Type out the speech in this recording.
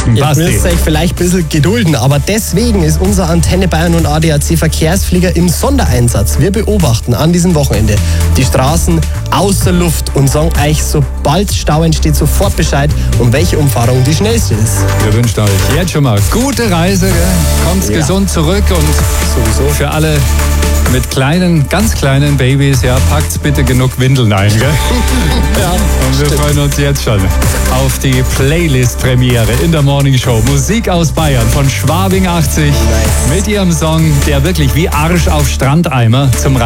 drücken. Ihr müsst euch vielleicht ein bisschen gedulden, aber deswegen ist unser Antenne Bayern und ADAC Verkehrsflieger im Sondereinsatz. Wir beobachten an diesem Wochenende die Straßen außer Luft und sagen euch, sobald Stau entsteht, sofort Bescheid, um welche Umfahrung die schnellste ist. Wir wünschen euch jetzt schon mal gute Reise, gell? Kommt gesund zurück und sowieso für alle mit kleinen, ganz kleinen Babys, ja, packt bitte genug Windeln ein, gell? Ja, und wir freuen uns jetzt schon auf die Playlist-Premiere in der Morning Show. Musik aus Bayern von Schwabing 80 mit ihrem Song, der wirklich wie Arsch auf Strandeimer zum